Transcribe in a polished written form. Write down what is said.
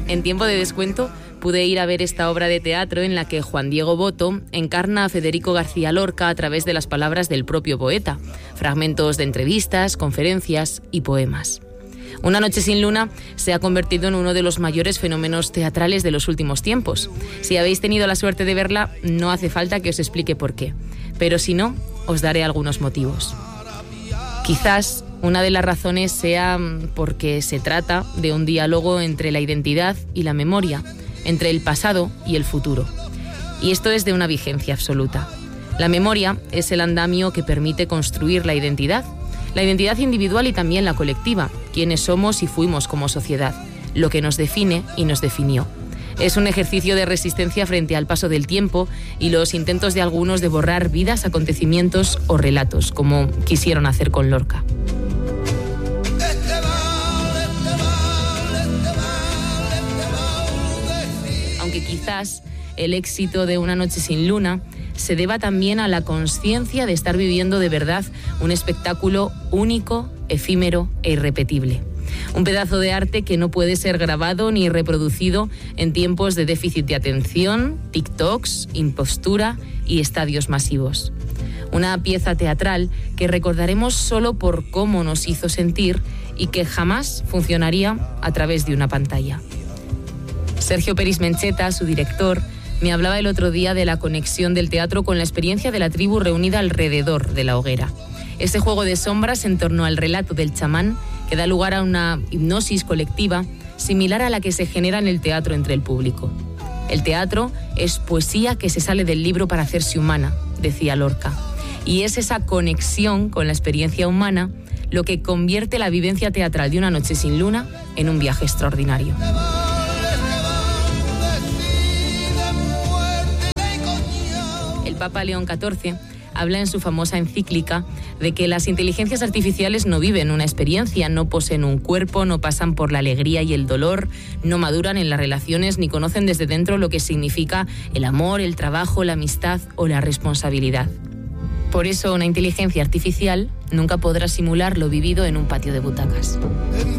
En tiempo de descuento pude ir a ver esta obra de teatro en la que Juan Diego Boto encarna a Federico García Lorca a través de las palabras del propio poeta, fragmentos de entrevistas, conferencias y poemas. Una noche sin luna se ha convertido en uno de los mayores fenómenos teatrales de los últimos tiempos. Si habéis tenido la suerte de verla, no hace falta que os explique por qué, pero si no, os daré algunos motivos. Quizás una de las razones sea porque se trata de un diálogo entre la identidad y la memoria, entre el pasado y el futuro. Y esto es de una vigencia absoluta. La memoria es el andamio que permite construir la identidad individual y también la colectiva, quienes somos y fuimos como sociedad, lo que nos define y nos definió. Es un ejercicio de resistencia frente al paso del tiempo y los intentos de algunos de borrar vidas, acontecimientos o relatos, como quisieron hacer con Lorca. Aunque quizás el éxito de Una noche sin luna se deba también a la conciencia de estar viviendo de verdad un espectáculo único, efímero e irrepetible. Un pedazo de arte que no puede ser grabado ni reproducido en tiempos de déficit de atención, TikToks, impostura y estadios masivos. Una pieza teatral que recordaremos solo por cómo nos hizo sentir y que jamás funcionaría a través de una pantalla. Sergio Peris Mencheta, su director, me hablaba el otro día de la conexión del teatro con la experiencia de la tribu reunida alrededor de la hoguera. Ese juego de sombras en torno al relato del chamán que da lugar a una hipnosis colectiva similar a la que se genera en el teatro entre el público. El teatro es poesía que se sale del libro para hacerse humana, decía Lorca. Y es esa conexión con la experiencia humana lo que convierte la vivencia teatral de Una noche sin luna en un viaje extraordinario. El Papa León XIV habla en su famosa encíclica de que las inteligencias artificiales no viven una experiencia, no poseen un cuerpo, no pasan por la alegría y el dolor, no maduran en las relaciones ni conocen desde dentro lo que significa el amor, el trabajo, la amistad o la responsabilidad. Por eso una inteligencia artificial nunca podrá simular lo vivido en un patio de butacas.